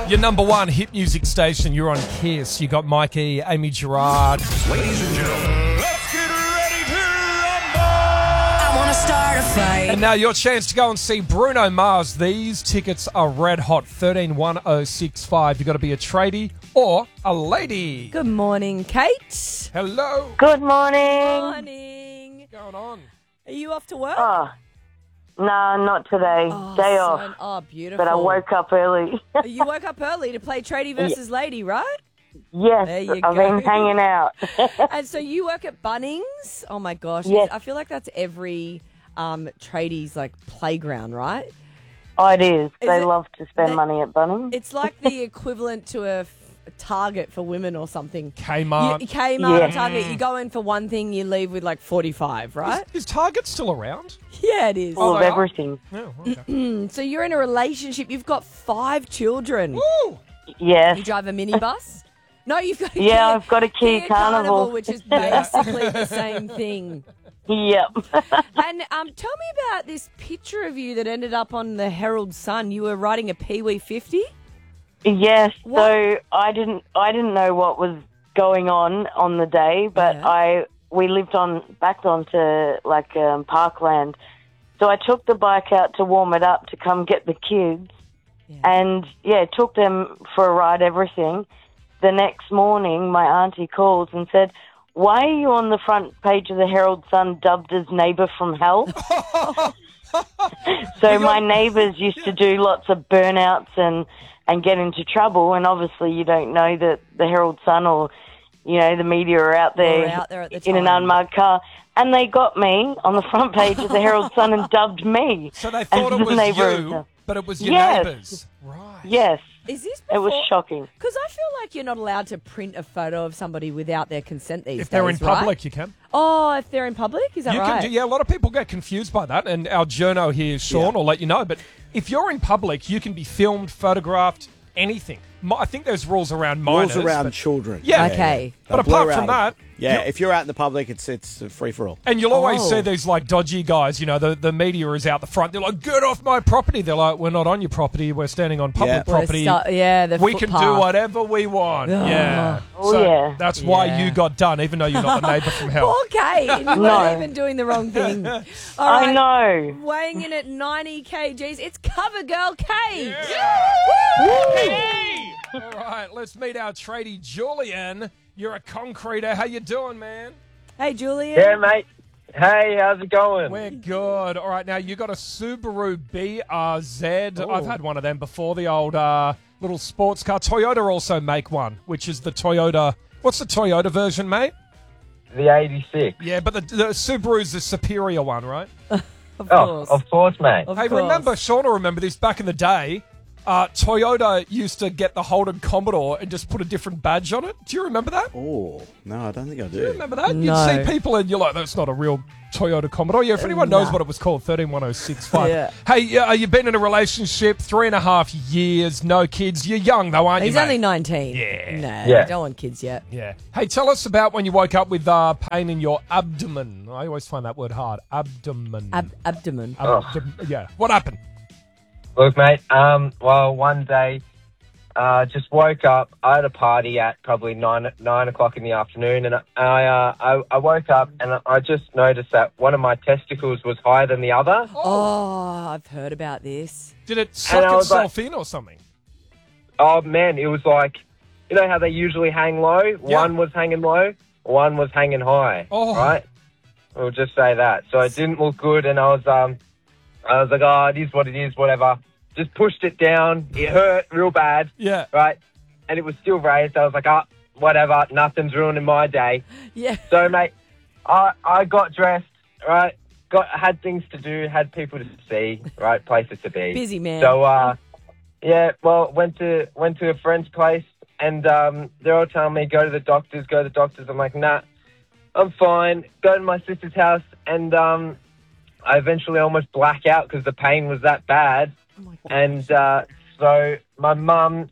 Your number one hit music station. You're on Kiss. You got Mikey, Amy Gerard. Ladies and gentlemen, let's get ready to rumble! I want to start a fight. And now your chance to go and see Bruno Mars. These tickets are red hot. 131065. You've got to be a tradie or a lady. Good morning, Kate. Hello. Good morning. Morning. What's going on? Are you off to work? Oh, no, not today. Day off. son. Oh, beautiful. But I woke up early. You woke up early to play tradie versus lady, right? Yes, There you I've go. been hanging out. And so you work at Bunnings? Oh, my gosh. Yes. I feel like that's every tradie's, playground, right? Oh, it is. They it- love to spend they- money at Bunnings. It's like the equivalent to a Target for women or something. Kmart. Kmart, Yeah. Target. You go in for one thing, you leave with 45, right? Is Target still around? Yeah, it is. Full of they are? everything. Oh, okay. So you're in a relationship. You've got 5 children. Woo! Yes. You drive a minibus? No, you've got a Yeah, Kia, I've got a Kia Carnival. which is basically the same thing. Yep. And tell me about this picture of you that ended up on the Herald Sun. You were riding a Pee-wee 50? Yes. What? So I didn't know what was going on the day, but Yeah. we lived back onto Parkland. So I took the bike out to warm it up to come get the kids, and took them for a ride. Everything. The next morning, my auntie calls and said, "Why are you on the front page of the Herald Sun, dubbed as neighbour from hell?" So my neighbours used to do lots of burnouts and get into trouble, and obviously you don't know that the Herald Sun or, the media are out there, Were out there at the in an time. unmarked car. And they got me on the front page of the Herald Sun and dubbed me. So they thought as it the was neighbour you, of- but it was your Yes. neighbours. Right. Yes, Is this it was before- shocking. Because I feel like you're not allowed to print a photo of somebody without their consent these days, If they're in right? public, you can. Oh, if they're in public? Is that You right? can. Yeah, a lot of people get confused by that, and our journo here, Sean, will let you know. But if you're in public, you can be filmed, photographed, anything. I think there's rules around minors. Rules around but- children. Yeah. Okay. But They'll apart blur from out. that, Yeah, you- if you're out in the public, it's a free for all. and you'll always Oh. see these dodgy guys. The media is out the front. They're like, "Get off my property!" They're like, "We're not on your property. We're standing on public Yeah. property. The We can do footpath. whatever we want." Yeah. Oh, So yeah. That's why Yeah. you got done, even though you're not the neighbour from hell. Okay, and you No. weren't even doing the wrong thing. All I right. know. Weighing in at 90 kgs, it's Cover Girl Kate. All right, let's meet our tradie, Julian. You're a concreter. How you doing, man? Hey, Julian. Yeah, mate. Hey, how's it going? We're good. All right, now you got a Subaru BRZ. I've had one of them before, the old little sports car. Toyota also make one, which is the Toyota. What's the Toyota version, mate? The 86. Yeah, but the Subaru's the superior one, right? Of Oh, course. of course, mate. Of Hey, course. remember, Sean will remember this back in the day. Toyota used to get the Holden Commodore and just put a different badge on it. Do you remember that? Oh, no, I don't think I Do you do. remember that? No. You'd see people and you're like, that's not a real Toyota Commodore. Yeah, if anyone knows Nah. what it was called, 131065. Yeah. Hey, you've been in a relationship 3.5 years, no kids. You're young though, aren't He's you, only mate? 19. Yeah. No, Yeah. you don't want kids yet. Yeah. Hey, tell us about when you woke up with pain in your abdomen. I always find that word hard. Abdomen. Abdomen. Yeah. What happened? Look, mate, well, one day, just woke up. I had a party at probably 9 o'clock in the afternoon, and I woke up and I just noticed that one of my testicles was higher than the other. Oh, I've heard about this. Did it suck I was itself in or something? Oh, man, it was like, you know how they usually hang low? Yeah. One was hanging low, one was hanging high, Oh. right? We'll just say that. So it didn't look good, and I was like, oh, it is what it is, whatever. Just pushed it down. It hurt real bad, Yeah. right? And it was still raised. I was like, oh, whatever. Nothing's ruining my day. Yeah. So, mate, I got dressed, right? Had things to do, had people to see, right? Places to be. Busy man. So, yeah, well, went to a friend's place, and they're all telling me, go to the doctors. I'm like, nah, I'm fine. Go to my sister's house, and I eventually almost black out because the pain was that bad. Oh my God. And so my mum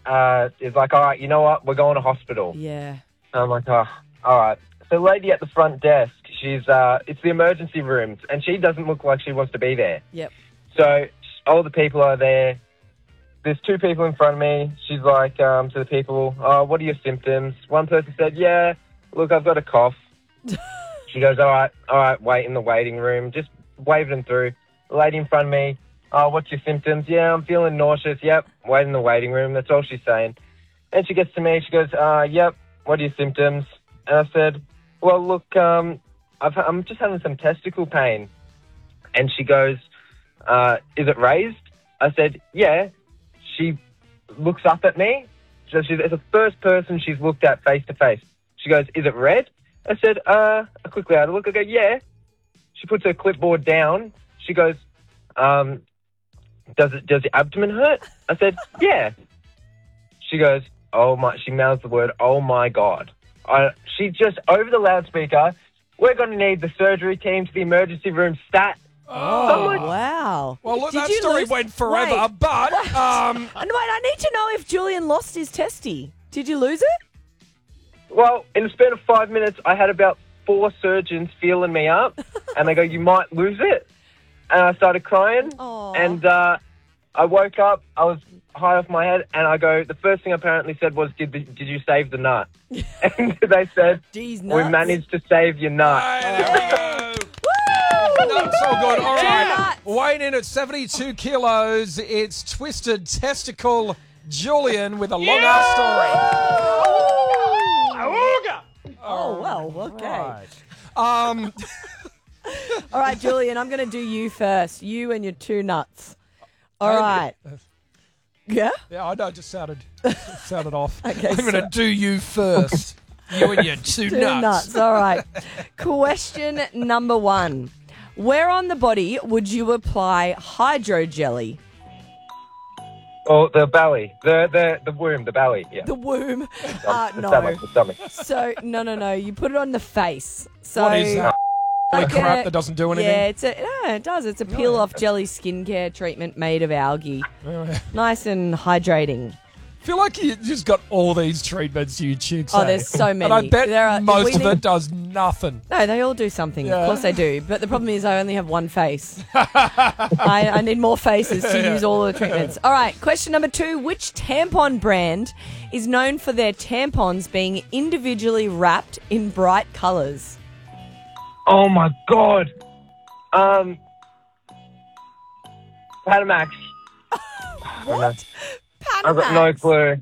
is like, all right, you know what? We're going to hospital. Yeah. I'm like, oh, all right. So the lady at the front desk, she's it's the emergency rooms, and she doesn't look like she wants to be there. Yep. So all the people are there. there's two people in front of me. She's like, to the people, "Oh, what are your symptoms?" One person said, "Yeah, look, I've got a cough." She goes, all right, wait in the waiting room. Just wave them through. The lady in front of me, "Oh, what's your symptoms?" "Yeah, I'm feeling nauseous." "Yep, wait in the waiting room." That's all she's saying. And she gets to me, she goes, "Yep, what are your symptoms?" And I said, "Well, look, I'm just having some testicle pain." And she goes, "Is it raised?" I said, "Yeah." She looks up at me. So she's the first person she's looked at face to face. She goes, "Is it red?" I said, I quickly had a look. I go, "Yeah." She puts her clipboard down. She goes, does your abdomen hurt?" I said, "Yeah." She goes, "Oh my," she mouths the word, "Oh my God." She just, over the loudspeaker, "We're going to need the surgery team to the emergency room stat." Oh, wow. Well, look, Did that you story lose- went forever, Wait, but wait, I need to know if Julian lost his testy. Did you lose it? Well, in the span of 5 minutes, I had about 4 surgeons feeling me up, and they go, "You might lose it." And I started crying, Aw. and I woke up, I was high off my head, and I go, the first thing I apparently said was, did you save the nut? And they said, These "We nuts. managed to save your nut." Hey, there we go. Nuts all good. All right. Nuts. Weighing in at 72 kilos, it's Twisted Testicle Julian with a long-ass story. Oh, well, okay. Right. All right, Julian, I'm going to do you first. You and your two nuts. All right. Yeah? Yeah, I know. It just sounded off. Okay, I'm going to do you first. You and your two Two nuts. nuts. All right. Question number 1. Where on the body would you apply hydrogel? Oh, the belly, the womb, the belly, yeah. The womb. The No. stomach. So, no. You put it on the face. So, What is that? like Crap a- that doesn't do anything? Yeah, it does. It's a peel-off jelly skincare treatment made of algae. Nice and hydrating. I feel like you just got all these treatments, you chicks. Oh, eh? there's so many. And I bet most we of need- it does nothing. No, they all do something. Yeah. Of course they do. But the problem is I only have one face. I need more faces to use all the treatments. All right, question number 2. Which tampon brand is known for their tampons being individually wrapped in bright colours? Oh my God. Panamax. What? I've got no clue.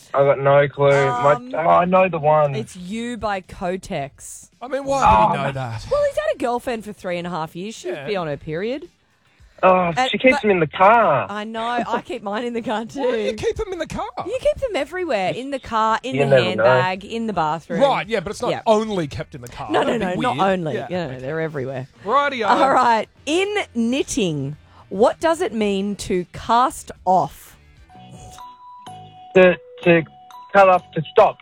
I know the one. It's You by Kotex. I mean, why would he know that? Well, he's had a girlfriend for 3.5 years. She'd Yeah. be on her period. She keeps but- them in the car. I know. I keep mine in the car too. Why do you keep them in the car? You keep them everywhere. In the car, in You the never handbag, in the bathroom. Right, yeah, but it's not Yeah. only kept in the car. No, That'd be not weird. only. Yeah. No, they're everywhere. Rightio. All right. In knitting, what does it mean to cast off? To cut off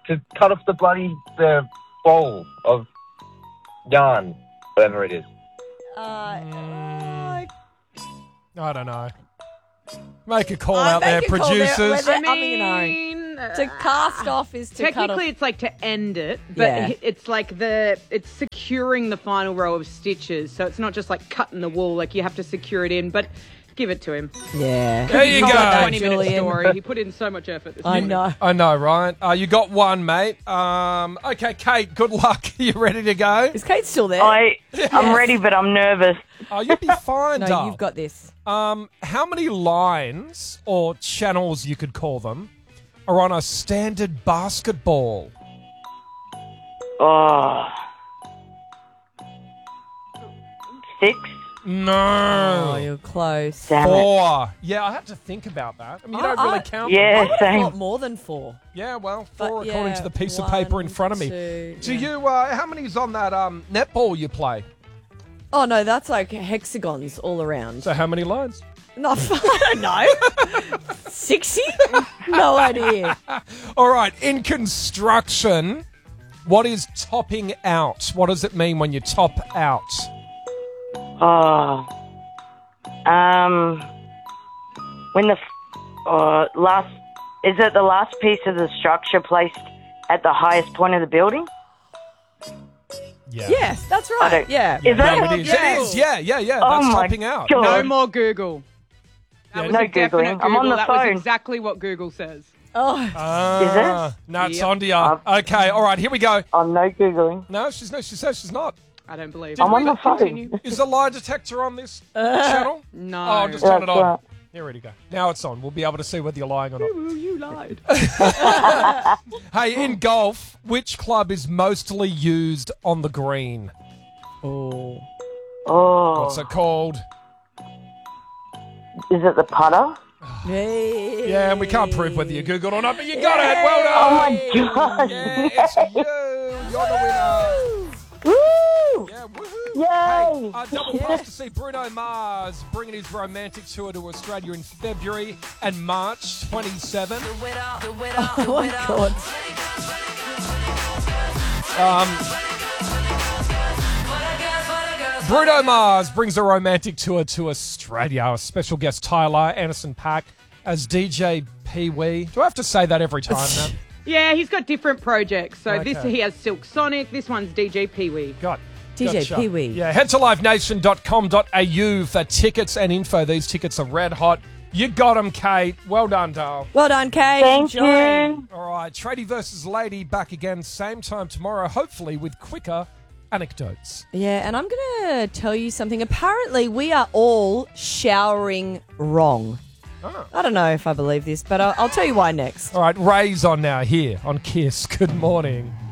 the ball of yarn, whatever it is. I don't know. Make a call I out there, make a call there. producers. Whether- To cast off is to cut off. Technically, it's like to end it, but Yeah. it's like it's securing the final row of stitches. So it's not just like cutting the wool; like you have to secure it in. But give it to him. Yeah. There you Not go. a 20-minute Julian. story. He put in so much effort. This I morning. know. I know, right? You got one, mate. Okay, Kate, good luck. You ready to go? Is Kate still there? I'm ready, but I'm nervous. Oh, you'll be fine, No, doll. you've got this. How many lines, or channels you could call them, are on a standard basketball? Oh. 6? No. Oh, you're close. Damn it. 4. Yeah, I had to think about that. I mean, you don't really count. Yeah, I would have same. thought more than 4. Yeah, well, But 4 according to the piece of 1, paper in front of me. 2, Do yeah. you, how many's on that netball you play? Oh, no, that's like hexagons all around. So how many lines? No, I don't know. 60? No idea. All right, in construction, what is topping out? What does it mean when you top out? Oh. When the last... Is it the last piece of the structure placed at the highest point of the building? Yeah. Yes, that's I right. don't- Yeah. Is that? No, it is. It is. Yeah. Oh That's my topping out. God. No more Google. That was No a definite Googling. I'm on Google. the That phone. was exactly what Google says. Oh, Is it? No, it's Yep. on to you. Okay, all right, here we go. I'm no Googling. No, she says she's not. I don't believe I'm it. on the phone. Continue. Is the lie detector on this channel? No. Oh, just turn it That's on. right. Here we go. Now it's on. We'll be able to see whether you're lying or not. You lied. Hey, in golf, which club is mostly used on the green? Oh. What's it called? Is it the putter? hey. Yeah, and we can't prove whether you Googled or not, but you got it. Well done. Oh my God. Yeah, it's you. You're the winner. Woo! Yeah, woohoo. Yay! Hey, double pass to see Bruno Mars bringing his romantic tour to Australia in February and March 27. Oh my God. Bruno Mars brings a romantic tour to Australia. Our special guest Tyler Anderson Paak as DJ Pee Wee. Do I have to say that every time now? Yeah, he's got different projects. So this Okay. he has Silk Sonic. This one's DJ Pee Wee. DJ Gotcha. Pee Wee. Yeah, head to livenation.com.au for tickets and info. These tickets are red hot. You got them, Kate. Well done, Dale. Well done, Kate. Thank Enjoy. you. All right, Tradie versus Lady back again, same time tomorrow, hopefully with quicker anecdotes. Yeah, and I'm going to tell you something. Apparently, we are all showering wrong. Oh. I don't know if I believe this, but I'll tell you why next. All right, Ray's on now here on KISS. Good morning.